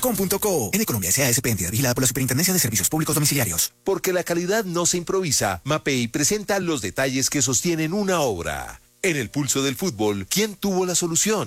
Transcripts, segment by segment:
Com.co. En Colombia S.A.S.P. entidad vigilada por la Superintendencia de Servicios Públicos Domiciliarios. Porque la calidad no se improvisa, Mapei presenta los detalles que sostienen una obra. En el pulso del fútbol, ¿quién tuvo la solución?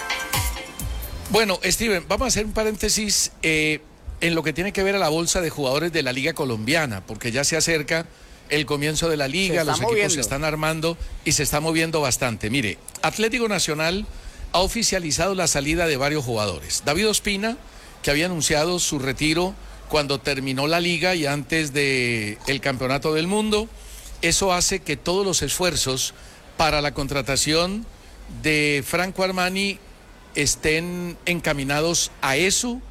Bueno, Steven, vamos a hacer un paréntesis en lo que tiene que ver a la bolsa de jugadores de la Liga Colombiana, porque ya se acerca el comienzo de la Liga, los equipos se están armando y se está moviendo bastante. Mire, Atlético Nacional ha oficializado la salida de varios jugadores. David Ospina, que había anunciado su retiro cuando terminó la Liga y antes del Campeonato del Mundo. Eso hace que todos los esfuerzos para la contratación de Franco Armani estén encaminados a eso.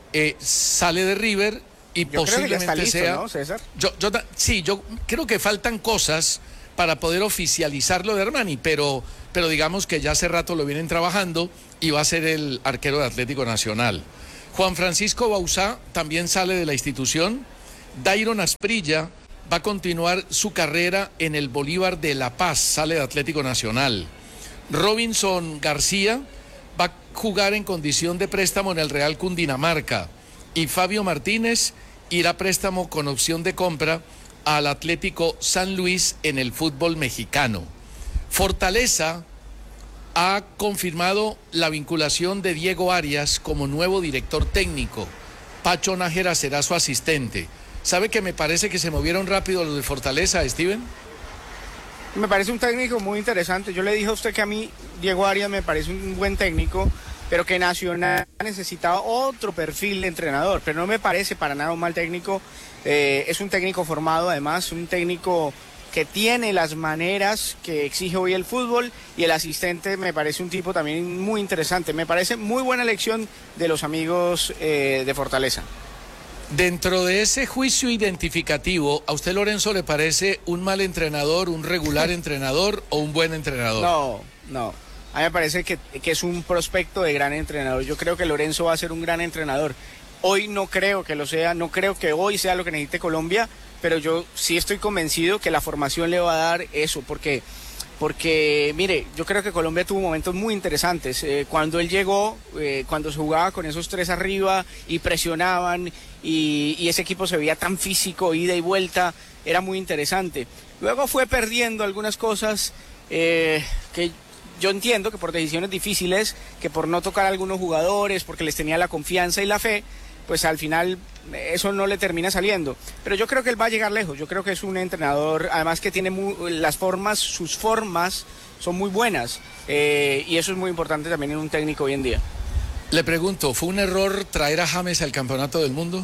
Sale de River y yo posiblemente creo que está listo, sea... ¿no, César? Yo creo que faltan cosas para poder oficializarlo de Armani, pero digamos que ya hace rato lo vienen trabajando y va a ser el arquero de Atlético Nacional. Juan Francisco Bauzá también sale de la institución. Dairon Asprilla va a continuar su carrera en el Bolívar de La Paz, sale de Atlético Nacional. Robinson García va a jugar en condición de préstamo en el Real Cundinamarca. Y Fabio Martínez irá a préstamo con opción de compra al Atlético San Luis en el fútbol mexicano. Fortaleza ha confirmado la vinculación de Diego Arias como nuevo director técnico. Pacho Nájera será su asistente. ¿Sabe que me parece que se movieron rápido los de Fortaleza, Steven? Me parece un técnico muy interesante. Yo le dije a usted que a mí Diego Arias me parece un buen técnico, pero que Nacional necesitaba otro perfil de entrenador, pero no me parece para nada un mal técnico. Es un técnico formado, además, un técnico que tiene las maneras que exige hoy el fútbol, y el asistente me parece un tipo también muy interesante. Me parece muy buena elección de los amigos de Fortaleza. Dentro de ese juicio identificativo, ¿a usted, Lorenzo, le parece un mal entrenador, un regular entrenador o un buen entrenador? No. A mí me parece que es un prospecto de gran entrenador. Yo creo que Lorenzo va a ser un gran entrenador. Hoy no creo que lo sea, no creo que hoy sea lo que necesite Colombia, pero yo sí estoy convencido que la formación le va a dar eso, porque mire, yo creo que Colombia tuvo momentos muy interesantes. Cuando él llegó, cuando se jugaba con esos tres arriba y presionaban y ese equipo se veía tan físico, ida y vuelta, era muy interesante. Luego fue perdiendo algunas cosas que yo entiendo que por decisiones difíciles, que por no tocar a algunos jugadores, porque les tenía la confianza y la fe, pues al final eso no le termina saliendo. Pero yo creo que él va a llegar lejos. Yo creo que es un entrenador, además que tiene sus formas son muy buenas, y eso es muy importante también en un técnico hoy en día. Le pregunto, ¿fue un error traer a James al Campeonato del Mundo?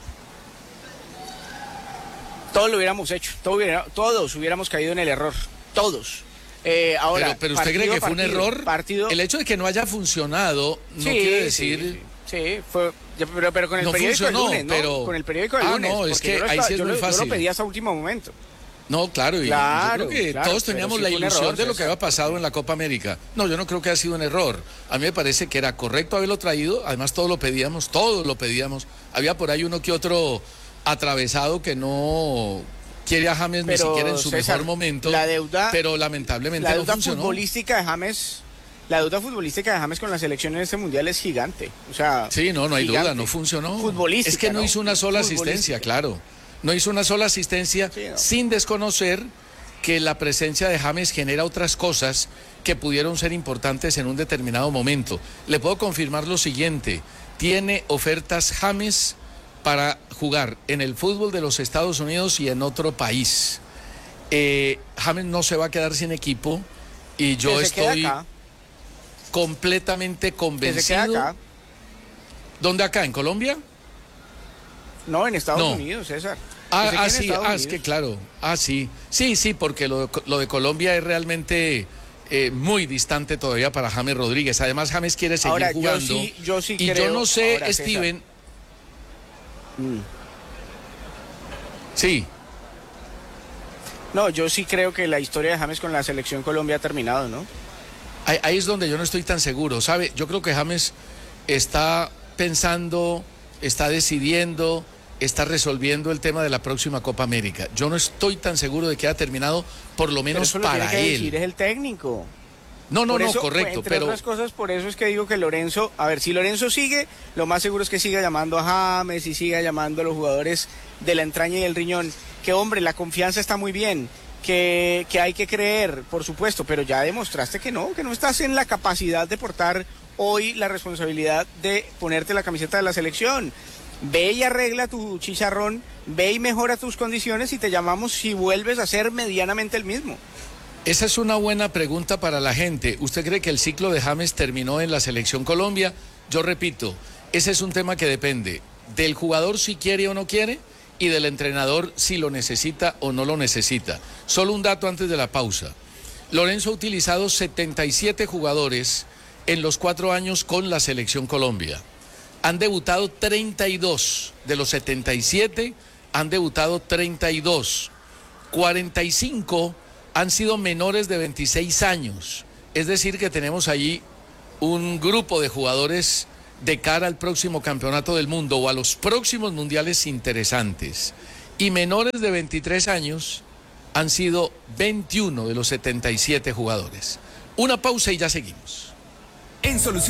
Todos lo hubiéramos hecho, todos hubiéramos caído en el error, todos. Ahora, pero ¿usted cree que fue un error? El hecho de que no haya funcionado no quiere decir... Sí, fue, pero con el periódico del lunes, ¿no? Pero... Con el periódico del lunes. No, es que ahí sí es muy fácil. Yo lo pedí hasta último momento. No, claro, yo creo que todos teníamos la ilusión de lo que había pasado en la Copa América. No, yo no creo que haya sido un error. A mí me parece que era correcto haberlo traído, además todos lo pedíamos. Había por ahí uno que otro atravesado que no quiere a James ni siquiera en su mejor momento, pero lamentablemente no funcionó. La deuda futbolística de James con la selección en este mundial es gigante. O sea, sí, no hay duda, no funcionó. Es que no hizo una sola asistencia, claro. No hizo una sola asistencia, sin desconocer que la presencia de James genera otras cosas que pudieron ser importantes en un determinado momento. Le puedo confirmar lo siguiente: tiene ofertas James para jugar en el fútbol de los Estados Unidos y en otro país. James no se va a quedar sin equipo y yo estoy completamente convencido. Acá. ¿Dónde acá? ¿En Colombia? No, en Estados Unidos, César. Es que claro. Sí, porque lo de Colombia es realmente muy distante todavía para James Rodríguez. Además, James quiere seguir jugando. Yo sí y creo, yo no sé, ahora, Steven. Sí. No, yo sí creo que la historia de James con la selección Colombia ha terminado, ¿no? Ahí es donde yo no estoy tan seguro, ¿sabe? Yo creo que James está pensando, está decidiendo, está resolviendo el tema de la próxima Copa América. Yo no estoy tan seguro de que haya terminado, por lo menos para él. Decir es el técnico. No, Por eso, correcto, entre otras cosas, por eso es que digo que Lorenzo, a ver, si Lorenzo sigue, lo más seguro es que siga llamando a James y siga llamando a los jugadores de la entraña y el riñón, que hombre, la confianza está muy bien, que hay que creer, por supuesto, pero ya demostraste que no estás en la capacidad de portar hoy la responsabilidad de ponerte la camiseta de la selección. Ve y arregla tu chicharrón, ve y mejora tus condiciones y te llamamos si vuelves a ser medianamente el mismo. Esa es una buena pregunta para la gente. ¿Usted cree que el ciclo de James terminó en la Selección Colombia? Yo repito, ese es un tema que depende del jugador si quiere o no quiere y del entrenador si lo necesita o no lo necesita. Solo un dato antes de la pausa. Lorenzo ha utilizado 77 jugadores en los 4 años con la Selección Colombia. Han debutado 32. De los 77 han debutado 32. 45 han sido menores de 26 años. Es decir, que tenemos allí un grupo de jugadores de cara al próximo campeonato del mundo o a los próximos mundiales interesantes. Y menores de 23 años han sido 21 de los 77 jugadores. Una pausa y ya seguimos. En Solución